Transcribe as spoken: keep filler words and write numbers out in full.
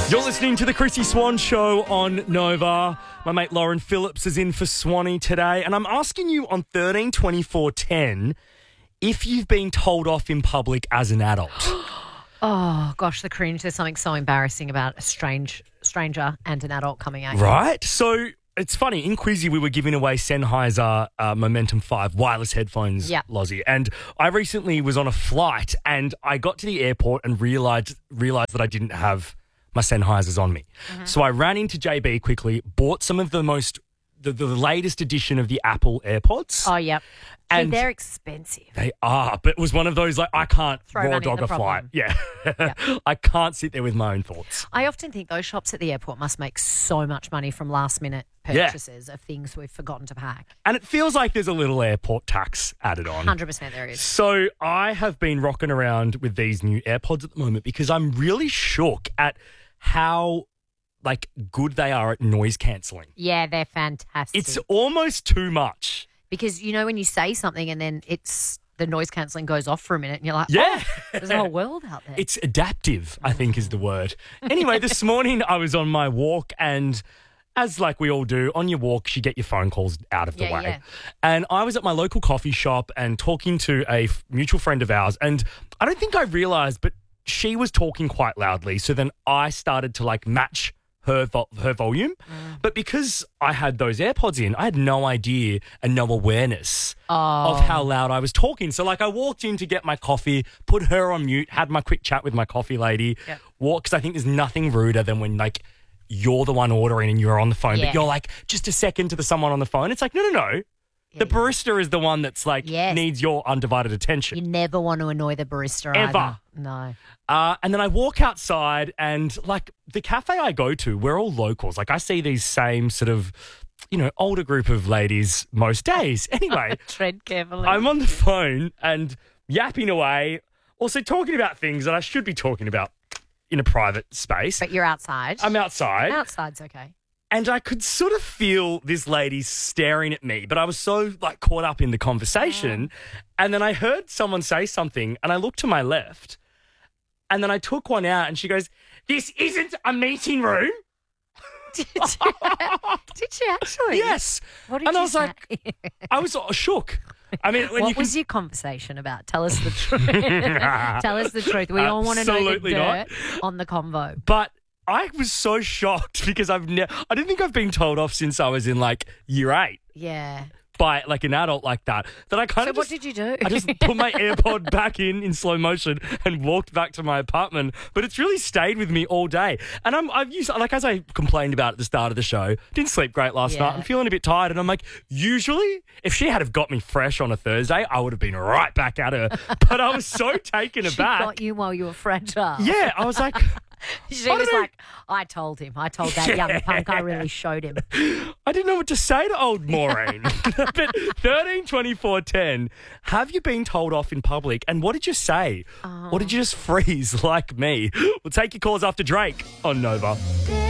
You're listening to the Chrissy Swan Show on Nova. My mate Lauren Phillips is in for Swanee today, and I'm asking you on thirteen twenty-four ten if you've been told off in public as an adult. Oh, gosh, the cringe. There's something so embarrassing about a strange stranger and an adult coming at you. Right? So it's funny. In Quizzy, we were giving away Sennheiser uh, Momentum five wireless headphones, Yep. Lozzie. And I recently was on a flight and I got to the airport and realised realised that I didn't have my Sennheisers on me. Mm-hmm. So I ran into J B quickly, bought some of the most, the, the latest edition of the Apple AirPods. Oh, yep. See, And they're expensive. They are, but it was one of those like, I can't Throw raw money at dog the a flight. problem. Yeah. Yeah. I can't sit there with my own thoughts. I often think those shops at the airport must make so much money from last-minute Yeah. purchases of things we've forgotten to pack. And it feels like there's a little airport tax added on. one hundred percent there is. So I have been rocking around with these new AirPods at the moment because I'm really shook at how like good they are at noise cancelling. Yeah, they're fantastic. It's almost too much. Because, you know, when you say something and then it's the noise cancelling goes off for a minute and you're like, Yeah. oh, there's a whole world out there. It's adaptive, I think is the word. Anyway, this morning I was on my walk and as like we all do, on your walks, you get your phone calls out of the Yeah, way. yeah. And I was at my local coffee shop and talking to a f- mutual friend of ours. And I don't think I realised, but she was talking quite loudly. So then I started to like match her vo- her volume. Mm. But because I had those AirPods in, I had no idea and no awareness Oh. of how loud I was talking. So like I walked in to get my coffee, put her on mute, had my quick chat with my coffee lady, Yep. walk, because I think there's nothing ruder than when like you're the one ordering and you're on the phone, Yeah. but you're like just a second to the someone on the phone. It's like, no, no, no. The barista is the one that's like Yes. needs your undivided attention. You never want to annoy the barista Ever. either. No. Uh, and then I walk outside and like the cafe I go to, we're all locals. Like I see these same sort of, you know, older group of ladies most days. Anyway, Tread carefully. I'm on the phone and yapping away, also talking about things that I should be talking about in a private space. But you're outside. I'm outside. Outside's okay. And I could sort of feel this lady staring at me, but I was so like caught up in the conversation. And then I heard someone say something and I looked to my left and then I took one out and she goes, "This isn't a meeting room." Did you, did she actually? Yes. What did and you I was say? like, I was sort of shook. I mean, when what you was your conversation about? Tell us the truth. Tell us the truth. We all want to know the Absolutely dirt not. on the convo. But I was so shocked because I've never, I don't think I've been told off since I was in like year eight Yeah. by like an adult like that. That I kind So of what just, did you do? I just put my AirPod back in in slow motion and walked back to my apartment. But it's really stayed with me all day. And I'm, I've used, like as I complained about at the start of the show, didn't sleep great last Yeah. night. I'm feeling a bit tired. And I'm like, usually if she had have got me fresh on a Thursday, I would have been right back at her. But I was so taken She aback. got you while you were fragile. Yeah, I was like, She I was don't know. like, I told him. I told that young punk. I really showed him. I didn't know what to say to old Maureen. But thirteen twenty-four ten, have you been told off in public? And what did you say? Or did you just freeze like me? We'll take your calls after Drake on Nova.